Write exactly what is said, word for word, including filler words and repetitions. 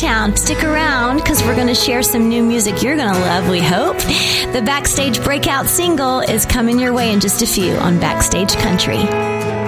Chi-Town. Stick around because we're going to share some new music you're going to love, we hope. The Backstage breakout single is coming your way in just a few on Backstage Country.